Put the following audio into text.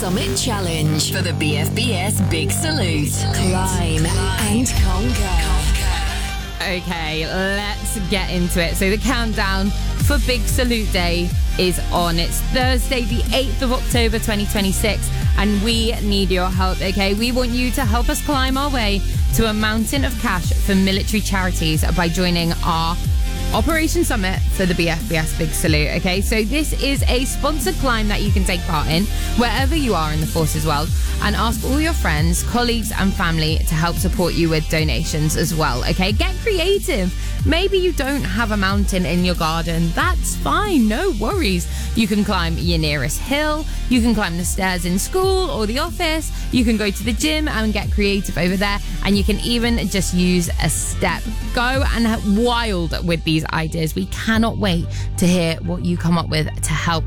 Summit Challenge for the BFBS Big Salute. Climb and conquer. Okay, let's get into it. So the countdown for Big Salute Day is on. It's Thursday, the 8th of October, 2026, and we need your help, okay? We want you to help us climb our way to a mountain of cash for military charities by joining our Operation Summit for the BFBS Big Salute, okay? So this is a sponsored climb that you can take part in wherever you are in the Forces world, and ask all your friends, colleagues and family to help support you with donations as well, okay? Get creative. Maybe you don't have a mountain in your garden. That's fine, no worries. You can climb your nearest hill, you can climb the stairs in school or the office, you can go to the gym and get creative over there, and you can even just use a step. Go and wild with these ideas. We cannot wait to hear what you come up with to help